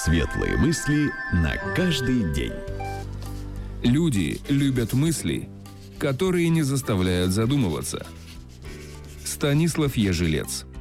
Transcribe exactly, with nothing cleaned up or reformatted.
Светлые мысли на каждый день. Люди любят мысли, которые не заставляют задумываться. Станислав Ежелец.